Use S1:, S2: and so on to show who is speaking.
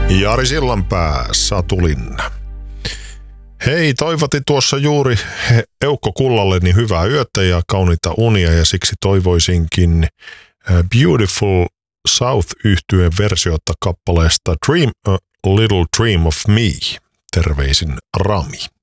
S1: Jari Sillanpää, Satu Linna. Hei, toivotin tuossa juuri Eukko Kullalleni hyvää yötä ja kauniita unia ja siksi toivoisinkin Beautiful South-yhtyeen versiota kappaleesta Dream a Little Dream of Me. Terveisin Rami.